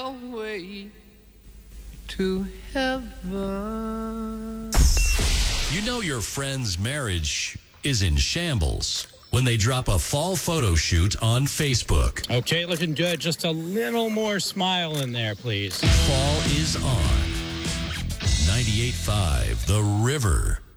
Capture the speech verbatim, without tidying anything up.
your way to heaven. You know your friend's marriage is in shambles when they drop a fall photo shoot on Facebook. Okay, looking good. Just a little more smile in there, please. Fall is on. ninety-eight point five The River.